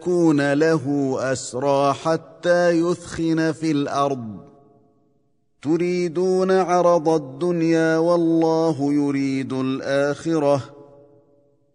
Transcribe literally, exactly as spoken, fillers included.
يكون له أسرى حتى يثخن في الأرض تريدون عرض الدنيا والله يريد الآخرة